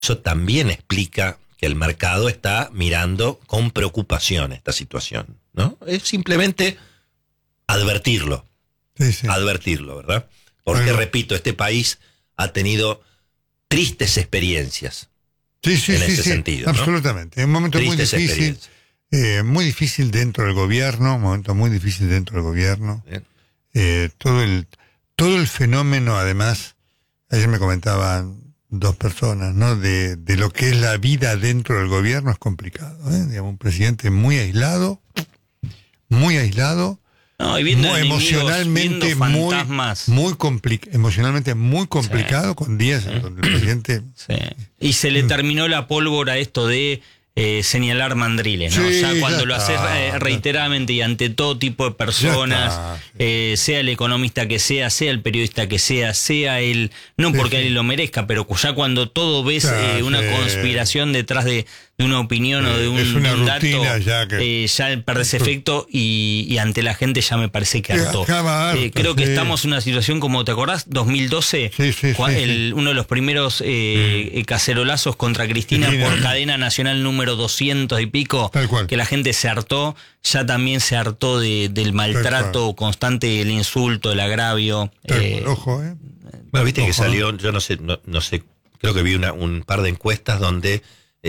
Eso también explica que el mercado está mirando con preocupación esta situación, ¿no? Es simplemente advertirlo, advertirlo, ¿verdad? Porque, repito, este país ha tenido tristes experiencias en ese sentido, ¿no? Absolutamente. Un momento muy difícil dentro del gobierno, un momento muy difícil dentro del gobierno. Todo el fenómeno, además, ayer me comentaban dos personas, ¿no? De lo que es la vida dentro del gobierno es complicado, ¿eh? Digamos, un presidente muy aislado, no, y viendo emocionalmente emocionalmente muy complicado, con días donde el presidente... Sí. Y se le terminó la pólvora esto de señalar mandriles, ¿no? Ya cuando lo haces reiteradamente y ante todo tipo de personas, sea el economista que sea el periodista que sea el... No porque alguien lo merezca, pero ya cuando todo ves una conspiración detrás de una opinión o de un dato, ya perdés efecto y ante la gente ya me parece que hartó. Creo que estamos en una situación como, ¿te acordás? 2012, uno de los primeros cacerolazos contra Cristina por cadena nacional número 200 y pico, que la gente se hartó, ya también se hartó del maltrato constante, el insulto, el agravio. Bueno, viste que salió, yo no sé, creo que vi un par de encuestas donde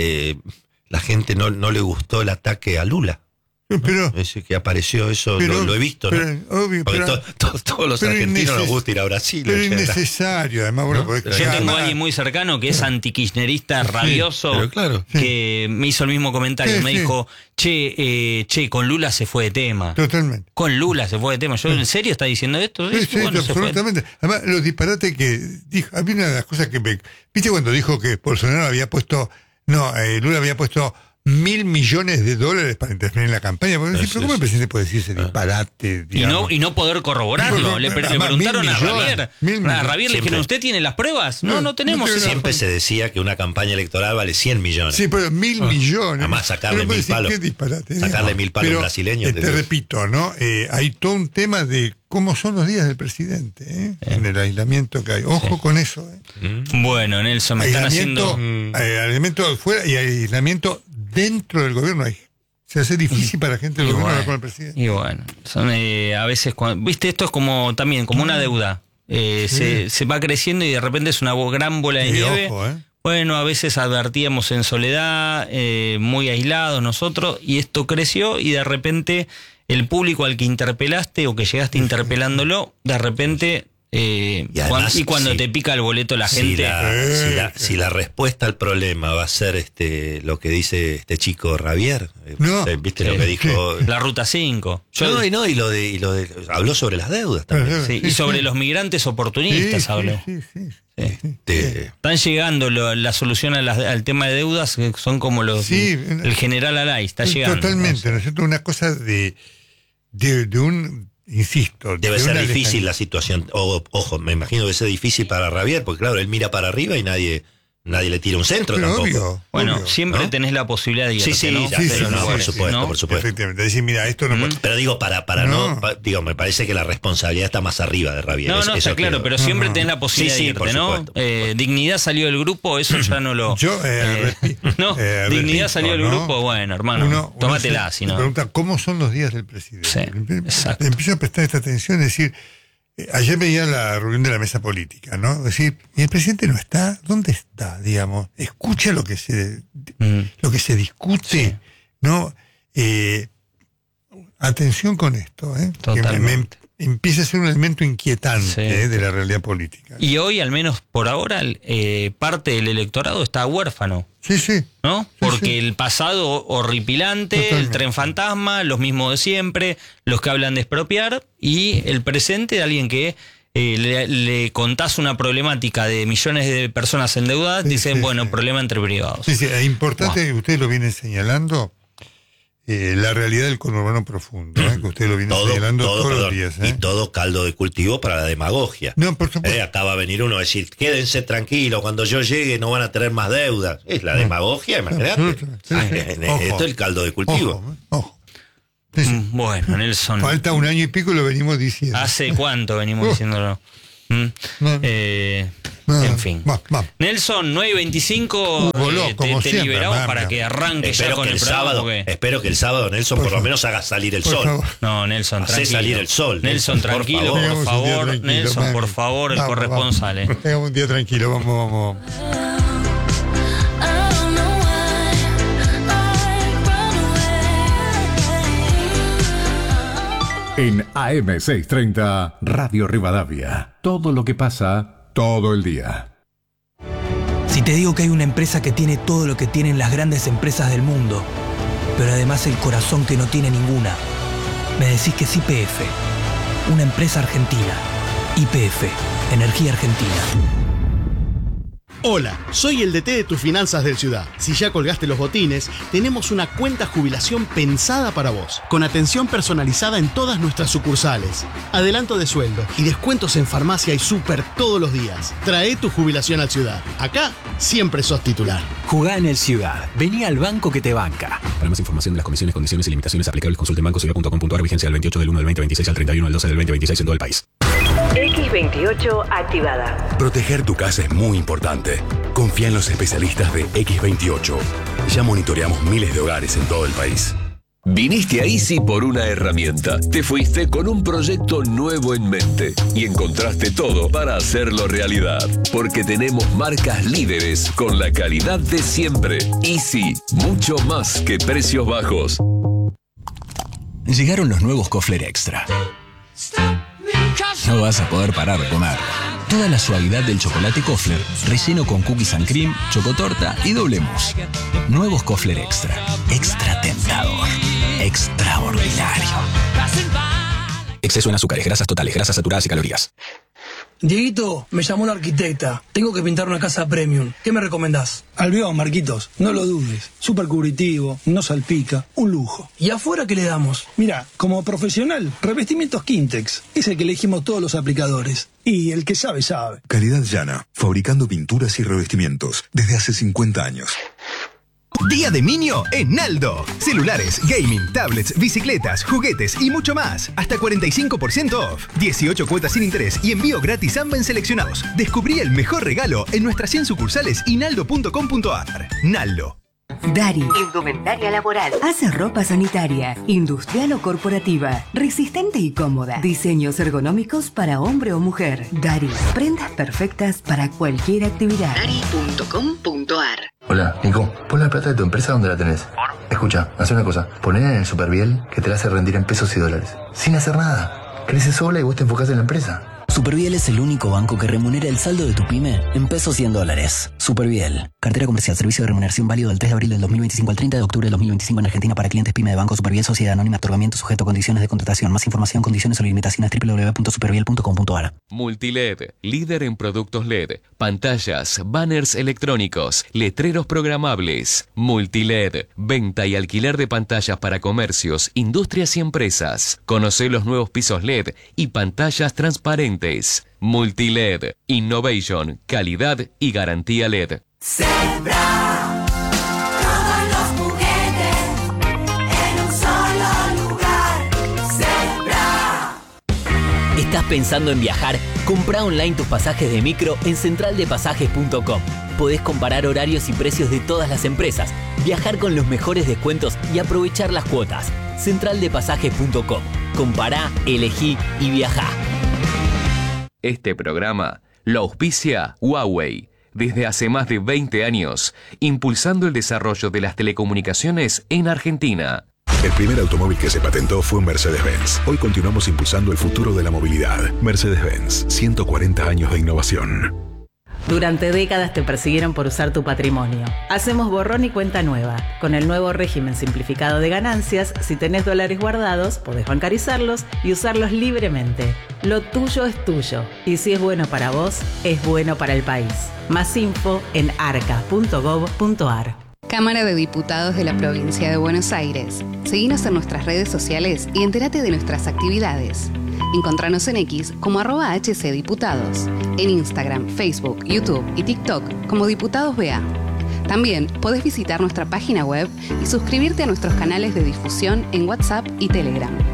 la gente no le gustó el ataque a Lula. Pero, ese que apareció eso, lo he visto, ¿no? Obvio, porque todos los argentinos nos gusta ir a Brasil. Pero innecesario, además, bueno, ¿no? Yo tengo a alguien muy cercano que es antikirchnerista rabioso, que me hizo el mismo comentario, me dijo, che, con Lula se fue de tema. Totalmente. Con Lula se fue de tema. Yo, ¿en serio está diciendo esto? Bueno, absolutamente. Además, los disparates que dijo, a mí una de las cosas que ¿viste cuando dijo que Bolsonaro había puesto, Lula había puesto $1.000 millones para intervenir en la campaña? Porque pero ¿cómo el presidente puede decir ese disparate? Y no poder corroborarlo. Le preguntaron a Javier. A Javier le dijeron, ¿usted tiene las pruebas? No tenemos. Siempre se decía que una campaña electoral vale 100 millones. Sí, pero 1.000 millones. Además, sacarle 1.000 palos. Sacarle 1.000 palos brasileños. Te repito, ¿no? Hay todo un tema de cómo son los días del presidente, en el aislamiento que hay. Ojo con eso. Bueno, Nelson, me están haciendo... aislamiento fuera y aislamiento dentro del gobierno. Se hace difícil para la gente del gobierno hablar con el presidente. Y bueno, son a veces... ¿Viste? Esto es como una deuda. Se va creciendo y de repente es una gran bola de nieve. Ojo, Bueno, a veces advertíamos en soledad, muy aislados nosotros, y esto creció y de repente el público al que interpelaste o que llegaste interpelándolo, de repente... y cuando te pica el boleto la gente... Si la respuesta al problema va a ser lo que dice este chico Javier, ¿viste lo que dijo? La Ruta 5. Y lo de habló sobre las deudas también. Y sobre los migrantes oportunistas habló. Están llegando la solución al tema de deudas, que son como el general Alay, está llegando. Totalmente, ¿no es cierto? Una cosa de un... Insisto. Debe ser difícil la situación. Ojo, me imagino que sea difícil para Javier, porque claro, él mira para arriba y nadie le tira un centro. Pero tampoco. Obvio, siempre tenés la posibilidad de irte, ¿no? Por supuesto. Efectivamente. Decir, mira, esto no puede... Pero digo, me parece que la responsabilidad está más arriba de Javier. Está claro, pero siempre tenés la posibilidad de irte, ¿no? Dignidad salió del grupo, eso ya no lo... Dignidad salió del grupo, bueno, hermano, tómatela, si no. Pregunta, ¿cómo son los días del presidente? Sí, exacto. Empiezo a prestar esta atención, es decir... Ayer veía la reunión de la mesa política, ¿no? Es decir, ¿y el presidente no está? ¿Dónde está? Digamos, escucha lo que se discute, ¿no? Atención con esto, Totalmente. Que empieza a ser un elemento inquietante de la realidad política. Y hoy, al menos por ahora, parte del electorado está huérfano. Sí. ¿No? Porque el pasado horripilante, totalmente. El tren fantasma, los mismos de siempre, los que hablan de expropiar, y el presente de alguien que le contás una problemática de millones de personas endeudadas, dicen, problema entre privados. Sí, es importante, ustedes lo vienen señalando, la realidad del conurbano profundo, que ustedes lo vienen señalando todos los días. Y todo caldo de cultivo para la demagogia. No, por supuesto. Acá va a venir uno a decir, quédense tranquilos, cuando yo llegue no van a tener más deudas. Es la demagogia, imagínate. Esto es el caldo de cultivo. Ojo. Bueno, Nelson. Falta 1 año y pico y lo venimos diciendo. ¿Hace cuánto venimos diciéndolo? En fin. Nelson, 9:25 te liberamos para que arranque ya con el programa. Espero que el sábado, Nelson, por lo menos haga salir el sol. Favor. No, Nelson, tranquilo. Hace salir el sol. Nelson, tranquilo, por favor. Nelson, por favor, el corresponsal. Tengamos un día tranquilo, vamos. En AM630, Radio Rivadavia. Todo lo que pasa, todo el día. Si te digo que hay una empresa que tiene todo lo que tienen las grandes empresas del mundo, pero además el corazón que no tiene ninguna, me decís que es YPF, una empresa argentina. YPF, Energía Argentina. Hola, soy el DT de tus finanzas del Ciudad. Si ya colgaste los botines, tenemos una cuenta jubilación pensada para vos, con atención personalizada en todas nuestras sucursales, adelanto de sueldo y descuentos en farmacia y súper todos los días. Trae tu jubilación al Ciudad. Acá siempre sos titular. Jugá en el Ciudad. Vení al banco que te banca. Para más información de las comisiones, condiciones y limitaciones aplicables, consulte en bancociudad.com.ar. Vigencia del 28 del 1 del 2026 al 31 del 12 del 2026 en todo el país. X28 activada. Proteger tu casa es muy importante. Confía en los especialistas de X28. Ya monitoreamos miles de hogares en todo el país. Viniste a Easy por una herramienta. Te fuiste con un proyecto nuevo en mente y encontraste todo para hacerlo realidad. Porque tenemos marcas líderes con la calidad de siempre. Easy, mucho más que precios bajos. Llegaron los nuevos Kofler Extra. No vas a poder parar de comer. Toda la suavidad del chocolate Kofler, relleno con cookies and cream, chocotorta y doble mousse. Nuevos Kofler Extra. Extra tentador. Extraordinario. Exceso en azúcares, grasas totales, grasas saturadas y calorías. Dieguito, me llamó la arquitecta. Tengo que pintar una casa premium. ¿Qué me recomendás? Albión, Marquitos. No lo dudes. Súper cubritivo, no salpica. Un lujo. ¿Y afuera qué le damos? Mira, como profesional, revestimientos Quintex. Es el que elegimos todos los aplicadores. Y el que sabe, sabe. Calidad llana. Fabricando pinturas y revestimientos. Desde hace 50 años. Día de Minio en Naldo. Celulares, gaming, tablets, bicicletas, juguetes y mucho más. Hasta 45% off. 18 cuotas sin interés y envío gratis a en seleccionados. Descubrí el mejor regalo en nuestras 100 sucursales y naldo.com.ar. Naldo. Dari. Indumentaria laboral. Hace ropa sanitaria, industrial o corporativa, resistente y cómoda. Diseños ergonómicos para hombre o mujer. Dari. Prendas perfectas para cualquier actividad. Dari.com.ar. Hola, Nico. Pon la plata de tu empresa donde la tenés. Escucha, haz una cosa. Poné en el Superviel que te la hace rendir en pesos y dólares. Sin hacer nada. Crece sola y vos te enfocás en la empresa. Superviel es el único banco que remunera el saldo de tu pyme en pesos y en dólares. Superviel. Cartera comercial. Servicio de remuneración válido del 3 de abril del 2025 al 30 de octubre del 2025 en Argentina para clientes pyme de Banco Superviel Sociedad Anónima. Otorgamiento sujeto a condiciones de contratación. Más información, condiciones o limitaciones www.superviel.com.ar. Multiled. Líder en productos LED. Pantallas, banners electrónicos, letreros programables. Multiled. Venta y alquiler de pantallas para comercios, industrias y empresas. Conocé los nuevos pisos LED y pantallas transparentes. Multiled, Innovation, calidad y garantía LED. Sembra todos los juguetes en un solo lugar. Sembra. ¿Estás pensando en viajar? Comprá online tus pasajes de micro en centraldepasajes.com. Podés comparar horarios y precios de todas las empresas, viajar con los mejores descuentos y aprovechar las cuotas. Centraldepasajes.com. Compará, elegí y viajá. Este programa lo auspicia Huawei, desde hace más de 20 años, impulsando el desarrollo de las telecomunicaciones en Argentina. El primer automóvil que se patentó fue un Mercedes-Benz. Hoy continuamos impulsando el futuro de la movilidad. Mercedes-Benz, 140 años de innovación. Durante décadas te persiguieron por usar tu patrimonio. Hacemos borrón y cuenta nueva. Con el nuevo régimen simplificado de ganancias, si tenés dólares guardados, podés bancarizarlos y usarlos libremente. Lo tuyo es tuyo. Y si es bueno para vos, es bueno para el país. Más info en arca.gov.ar. Cámara de Diputados de la Provincia de Buenos Aires. Seguinos en nuestras redes sociales y entérate de nuestras actividades. Encontranos en X como @HCDiputados, en Instagram, Facebook, YouTube y TikTok como Diputados BA. También podés visitar nuestra página web y suscribirte a nuestros canales de difusión en WhatsApp y Telegram.